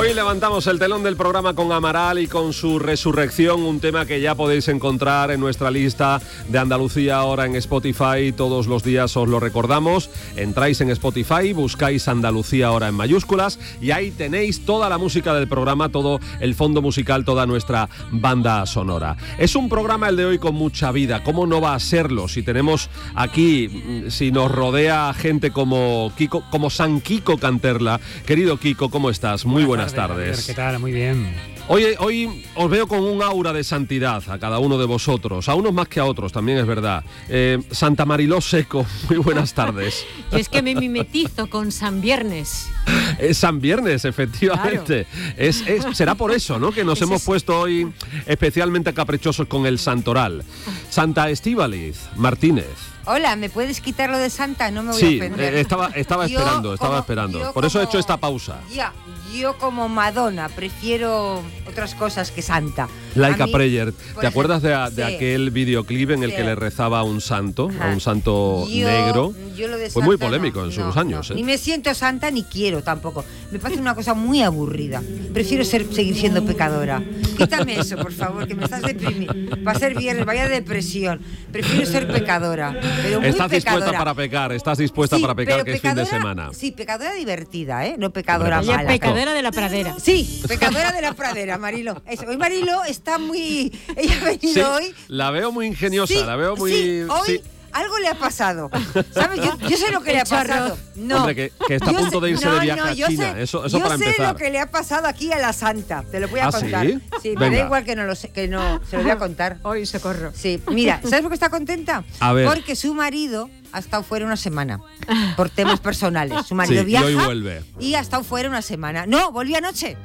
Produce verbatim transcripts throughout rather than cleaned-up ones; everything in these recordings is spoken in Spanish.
Hoy levantamos el telón del programa con Amaral y con su resurrección, un tema que ya podéis encontrar en nuestra lista de Andalucía ahora en Spotify. Todos los días os lo recordamos. Entráis en Spotify, buscáis Andalucía ahora en mayúsculas y ahí tenéis toda la música del programa, todo el fondo musical, toda nuestra banda sonora. Es un programa el de hoy con mucha vida. ¿Cómo no va a serlo si tenemos aquí, si nos rodea gente como Kiko, como San Kiko Canterla? Querido Kiko, ¿cómo estás? Muy buenas Buenas tardes. ¿Qué tal? Muy bien. Hoy, hoy os veo con un aura de santidad a cada uno de vosotros, a unos más que a otros, también es verdad. Eh, Santa Mariló Seco, muy buenas tardes. Yo es que me mimetizo con San Viernes. Es San Viernes, efectivamente. Claro. Es, es, será por eso, ¿no?, que nos es hemos eso. puesto hoy especialmente caprichosos con el santoral. Santa Estíbaliz Martínez. Hola, ¿me puedes quitar lo de Santa? No me voy sí, a ofender. Eh, estaba, estaba yo esperando, estaba como, esperando. Por como, eso he hecho esta pausa. Ya, yo como Madonna prefiero otras cosas que Santa. Like a, a Prayer. Pues, ¿Te acuerdas de, a, sí, de aquel videoclip en el sí. que le rezaba a un santo, Ajá. a un santo yo, negro? Yo lo de Fue Santa, muy polémico no, en sus no, años. No. ¿eh? Ni me siento santa ni quiero tampoco. Me parece una cosa muy aburrida. Prefiero ser, seguir siendo pecadora. Quítame eso, por favor, que me estás deprimiendo. Va a ser viernes, vaya depresión. Prefiero ser pecadora. Pero muy estás pecadora. dispuesta para pecar, estás dispuesta sí, para pecar, que pecadora, es fin de semana. Sí, pecadora divertida, ¿eh? No pecadora Ella mala. Pecadora de la pradera. Sí, pecadora de la pradera, Marilo. Eso. Hoy Marilo está muy... Ella ha venido sí, hoy... La veo muy ingeniosa, sí, la veo muy... Sí, hoy... Sí. Algo le ha pasado, ¿sabes? Yo, yo sé lo que le ha pasado. No, Hombre, que, que está a punto sé, de irse no, de viaje no, a China. Sé, eso eso yo para sé empezar. lo que le ha pasado aquí a la Santa. Te lo voy a ¿Ah, contar. sí? Sí, me Venga. da igual que no lo sé, que no se lo voy a contar. Hoy socorro. Sí, mira, ¿sabes por qué está contenta? A ver. Porque su marido ha estado fuera una semana por temas personales. Su marido sí, viaja y hoy vuelve. Y ha estado fuera una semana. No, volvió anoche.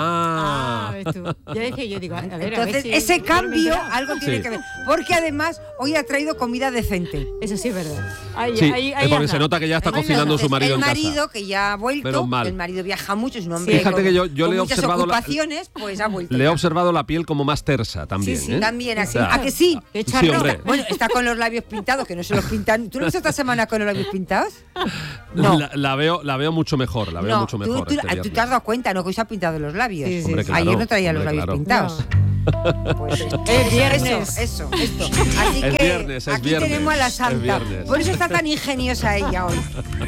Ah, ah ves tú. Ya dije, yo digo, a ver, Entonces, a ver si ese cambio algo tiene sí. que ver. Porque además hoy ha traído comida decente. Eso sí es verdad. Ahí, sí, ahí, ahí porque anda. se nota que ya está Entonces, cocinando su marido el en casa. El marido que ya ha vuelto, mal. el marido viaja mucho, es un hombre Fíjate con, que yo, yo con le he muchas observado ocupaciones, la, pues ha vuelto. Le he ya. observado la piel como más tersa también. Sí, sí, ¿eh? también así. O sea, ¿A que sí? Qué sí, charrón. hombre. Bueno, está con los labios pintados, que no se los pintan. ¿Tú lo has visto esta semana con los labios pintados? No. La, la veo, la veo mucho mejor, la veo no, mucho tú, mejor. tú, este tú te has dado cuenta, ¿no? Que hoy se ha pintado los labios. Sí, sí, hombre, sí. claro, Ayer no traía hombre, los labios claro. pintados. No. Pues, Es viernes. Eso, eso, esto. Así Es que viernes, es aquí viernes, tenemos a la es Santa. viernes. Por eso está tan ingeniosa ella hoy.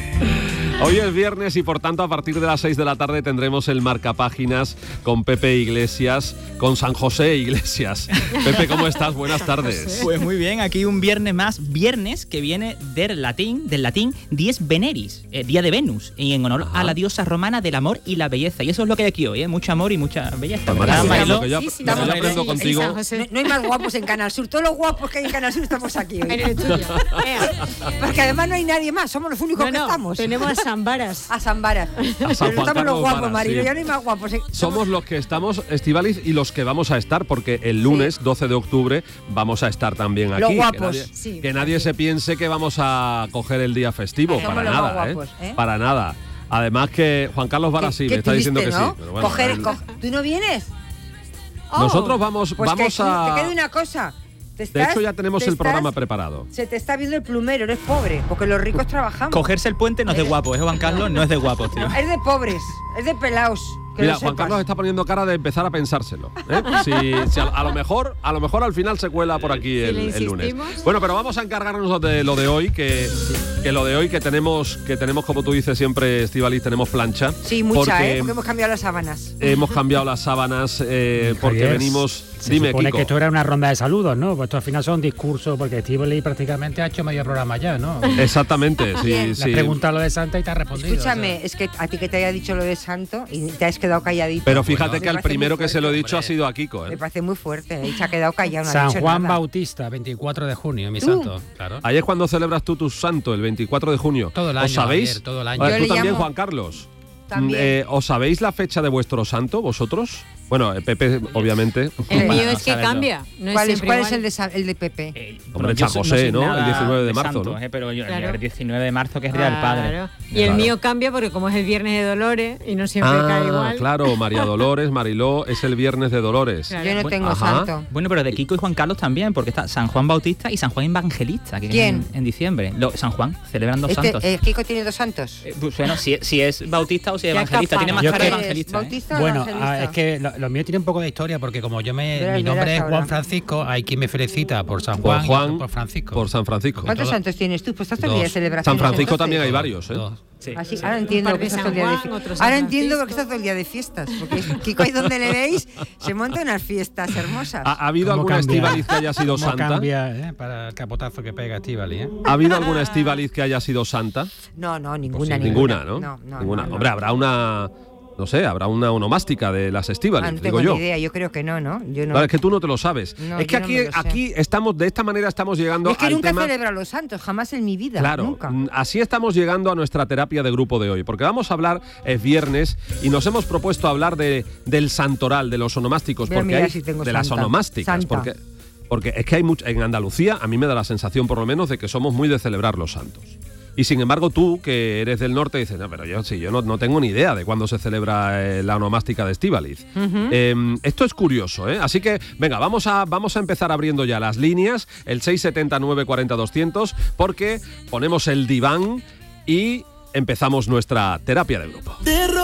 Hoy es viernes y por tanto a partir de las seis de la tarde tendremos el marcapáginas con Pepe Iglesias, con San José Iglesias. Pepe, ¿cómo estás? Buenas tardes. Pues muy bien, aquí un viernes más, viernes que viene del latín, del latín dies Veneris, eh, día de Venus, y en honor Ajá. a la diosa romana del amor y la belleza. Y eso es lo que hay aquí hoy, ¿eh? Mucho amor y mucha belleza. Pues ¿Verdad, sí, Mariló? lo que yo, Sí, sí, lo que yo sí, aprendo sí, contigo. San José. No, no hay más guapos en Canal Sur. Todos los guapos que hay en Canal Sur estamos aquí hoy. En el tuyo. Porque además no hay nadie más, somos los únicos No, que no, estamos. tenemos a Zambaras. A Zambara. A San Juan Estamos los Carlos guapos, Vara, Marilo, sí. ya no hay más guapos. ¿eh? Somos los que estamos, Estíbaliz, y los que vamos a estar, porque el lunes, sí. doce de octubre, vamos a estar también aquí. Los guapos. Que nadie, Sí, que nadie se piense que vamos a coger el día festivo, Somos para los más nada, guapos, ¿eh? ¿eh? Para nada. Además que Juan Carlos Vara sí, me está triste, diciendo que ¿no? sí. Pero bueno, Coger, él- co- ¿Tú no vienes? Nosotros vamos, Pues vamos que, a... te quede una cosa. Te De estás- hecho, ya tenemos te el estás- programa preparado. Se te está viendo el plumero, eres pobre, porque los ricos trabajamos. Cogerse el puente no es de guapo, ¿eh, Juan Carlos? No es de guapo, tío. Es de pobres, es de pelaos. Que Mira, lo Juan sepas. Carlos está poniendo cara de empezar a pensárselo. ¿eh? Si, si a, a lo mejor, a lo mejor al final se cuela por aquí el, le el lunes. insistimos. Bueno, pero vamos a encargarnos de lo de hoy, que, que lo de hoy que tenemos, que tenemos, como tú dices siempre, Estíbaliz, tenemos plancha. Sí, mucha, porque ¿eh? Porque hemos cambiado las sábanas. hemos cambiado las sábanas eh, porque Javier, venimos. Se Dime, supone Kiko. que esto era una ronda de saludos, ¿no? Pues esto al final son discursos, porque Estíbaliz prácticamente ha hecho medio programa ya, ¿no? Exactamente, sí, Bien. Le has sí. preguntado lo de Santa y te ha respondido. Escúchame, o sea. es que a ti que te haya dicho lo de santo y te has quedado calladito. Pero fíjate Me que al parece primero muy que se lo he fuerte. dicho ha sido a Kiko. Me ¿eh? parece muy fuerte, ¿eh? Se ha quedado callado, no ha San dicho Juan nada. Bautista, veinticuatro de junio, mi ¿Tú? santo. Claro. Ahí es cuando celebras tú tu santo, el veinticuatro de junio. Todo el ¿Os año, sabéis? Javier, todo el año. Vale, Yo tú le también, llamo- Juan Carlos. También. Eh, ¿Os sabéis la fecha de vuestro santo, vosotros? Bueno, eh, Pepe, obviamente. El Para mío no es que saberlo. cambia. No ¿Cuál, es, es, ¿Cuál es igual. el de, Sa- el de Pepe? Eh, Hombre, yo San so- José, soy ¿no? nada El diecinueve de de marzo, santos, ¿no? eh, pero yo, Claro. el diecinueve de marzo, que es Día del Padre. Claro. Y el Claro. mío cambia porque como es el viernes de Dolores y no siempre Ah, cae igual. claro, María Dolores, Mariló, es el viernes de Dolores. Claro. Yo no Bueno, tengo ajá. santo. Bueno, pero de Kiko y Juan Carlos también, porque está San Juan Bautista y San Juan Evangelista, que ¿Quién? En, en diciembre. Lo- San Juan, celebran dos Este, santos. eh, Kiko tiene dos santos. Eh, pues, bueno, si, si es bautista o si es Ya evangelista, tiene más Yo cara de que- evangelista. ¿eh? ¿Bautista o Bueno, evangelista? ah, es que lo, lo mío tiene un poco de historia porque como yo me Verás, mi nombre verás es ahora. Juan Francisco, hay quien me felicita por San Por Juan, y Juan, por Francisco. por San Francisco. ¿Cuántos todo- santos tienes tú? Pues estás todo el Dos. día de celebraciones. San Francisco entonces. también hay varios, ¿eh? Dos. Sí. Así, Sí. ahora Un entiendo par por qué de estás San todo el día de Juan, fiestas. otro San Ahora entiendo por qué Francisco. estás todo el día de fiestas. Porque Kiko, ahí donde le veis, se monta unas fiestas hermosas. ¿Ha, ha habido ¿Cómo alguna cambia? Estíbaliz que haya sido ¿Cómo santa? cambia, eh, para el capotazo que pega Estíbaliz, ¿eh? ¿Ha habido alguna Estíbaliz que haya sido santa? No, no, Pues ninguna, sí, ninguna. ninguna, ¿no? No, no, ninguna. no, no. Hombre, habrá una, no sé, habrá una onomástica de las Ah, Estíbaliz, no tengo digo yo. ni idea, yo creo que no, ¿no? Yo no. Claro, es que tú no te lo sabes. No, es que yo no aquí, me lo sé. aquí estamos, de esta manera estamos llegando es que al nunca tema. he celebrado los santos, jamás en mi vida. Claro, Nunca. mm, así estamos llegando a nuestra terapia de grupo de hoy, porque vamos a hablar, es viernes, y nos hemos propuesto hablar de, del santoral, de los onomásticos, Voy a porque mirar hay si tengo de las santa. onomásticas, Santa. porque, porque es que hay mucho, en Andalucía, a mí me da la sensación por lo menos de que somos muy de celebrar los santos. Y sin embargo tú, que eres del norte, dices, no, pero yo sí, yo no, no tengo ni idea de cuándo se celebra eh, la onomástica de Estíbaliz. Eh, esto es curioso, ¿eh? Así que, venga, vamos a, vamos a empezar abriendo ya las líneas, el seis siete nueve cuatro cero doscientos, porque ponemos el diván y empezamos nuestra terapia de grupo.